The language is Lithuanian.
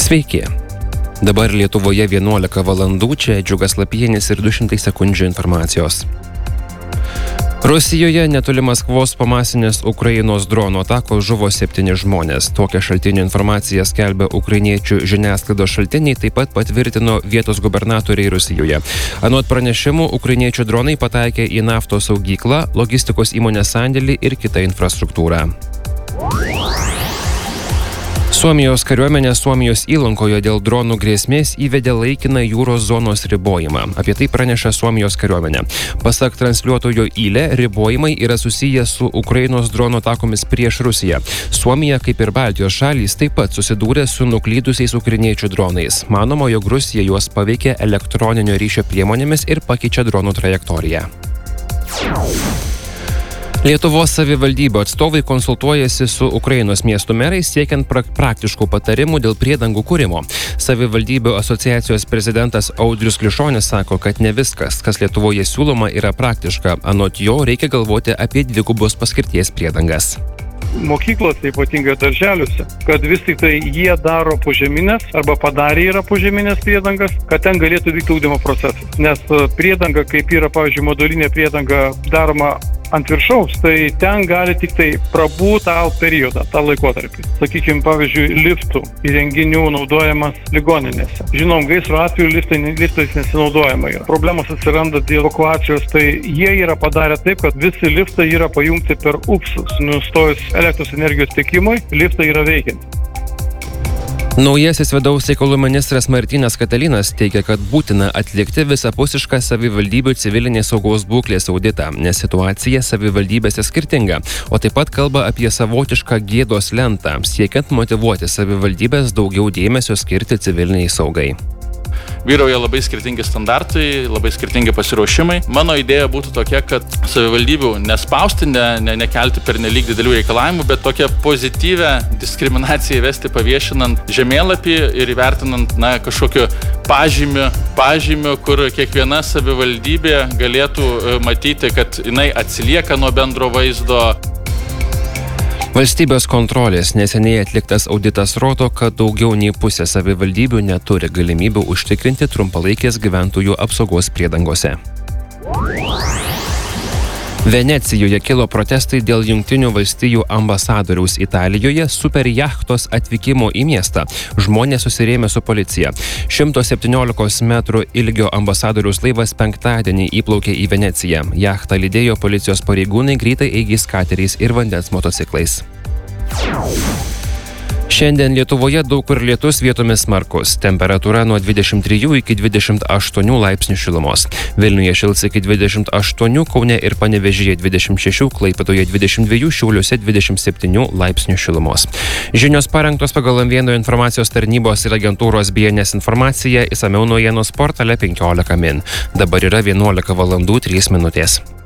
Sveiki. Dabar Lietuvoje 11 valandų, čia Džiugas Lapienis ir 200 sekundžių informacijos. Rusijoje netoli Maskvos po masinės Ukrainos dronų atakos žuvo 7 žmonės. Tokią šaltinių informaciją skelbia ukrainiečių žiniasklaidos šaltiniai, taip pat patvirtino vietos gubernatoriai Rusijoje. Anot pranešimų, ukrainiečių dronai pataikė į naftos saugyklą, logistikos įmonės sandėlį ir kitą infrastruktūrą. Suomijos kariuomenė Suomijos įlankoje dėl dronų grėsmės įvedė laikiną jūros zonos ribojimą. Apie tai praneša Suomijos kariuomenė. Pasak transliuotojo Yle, ribojimai yra susiję su Ukrainos dronų atakomis prieš Rusiją. Suomija, kaip ir Baltijos šalys, taip pat susidūrė su nuklydusiais ukrainiečių dronais. Manoma, jog Rusija juos paveikė elektroninio ryšio priemonėmis ir pakeičia dronų trajektoriją. Lietuvos savivaldybių atstovai konsultuojasi su Ukrainos miestų merais siekiant praktiškų patarimų dėl priedangų kūrimo. Savivaldybių asociacijos prezidentas Audrius Klišonis sako, kad ne viskas, kas Lietuvoje siūloma, yra praktiška. Anot jo, reikia galvoti apie dvigubos paskirties priedangas. Mokyklose, ypatingai darželiuose, kad vis tik tai jie daro požeminės arba padarė yra požeminės priedangas, kad ten galėtų vykti ugdymo procesas. Nes priedanga, kaip yra, pavyzdžiui, modulinė priedanga daroma ant viršaus, tai ten gali tik tai prabūt tą periodą, tą laikotarpį. Sakykime, pavyzdžiui, liftų įrenginių naudojamas ligoninėse. Žinom, gaisro atveju liftais nesinaudojama yra. Problemos atsiranda dėl evakuacijos, tai jie yra padarę taip, kad visi liftai yra pajungti per upsus. Nustojus elektros energijos tiekimui, liftai yra veikianti. Naujasis vidaus reikalų ministras Martynas Katalinas teigia, kad būtina atlikti visapusišką savivaldybių civilinės saugos būklės auditą, nes situacija savivaldybėse skirtinga, o taip pat kalba apie savotišką gėdos lentą, siekiant motyvuoti savivaldybės daugiau dėmesio skirti civiliniai saugai. Vyrauja labai skirtingi standartai, labai skirtingi pasiruošimai. Mano idėja būtų tokia, kad savivaldybių nespausti, nekelti per nelyg didelių reikalavimų, bet tokią pozityvę diskriminaciją įvesti paviešinant žemėlapį ir įvertinant kažkokiu pažymiu, kur kiekviena savivaldybė galėtų matyti, kad jinai atsilieka nuo bendro vaizdo. Valstybės kontrolės neseniai atliktas auditas rodo, kad daugiau nei pusė savivaldybių neturi galimybių užtikrinti trumpalaikės gyventojų apsaugos priedangose. Venecijoje kilo protestai dėl Jungtinių valstijų ambasadoriaus Italijoje superjachtos atvykimo į miestą. Žmonės susirėmė su policija. 117 metrų ilgio ambasadoriaus laivas penktadienį įplaukė į Veneciją. Jachtą lydėjo policijos pareigūnai greitaeigiais kateriais ir vandens motociklais. Šiandien Lietuvoje daug kur lietus, vietomis smarkus. Temperatūra nuo 23 iki 28 laipsnių šilumos. Vilniuje šils iki 28, Kaune ir Panevėžyje 26, Klaipėdoje 22, Šiauliuose 27 laipsnių šilumos. Žinios parengtos pagal M1 informacijos tarnybos ir agentūros BNS informaciją, išsamiau naujienos portale 15 min. Dabar yra 11 valandų 3 minutės.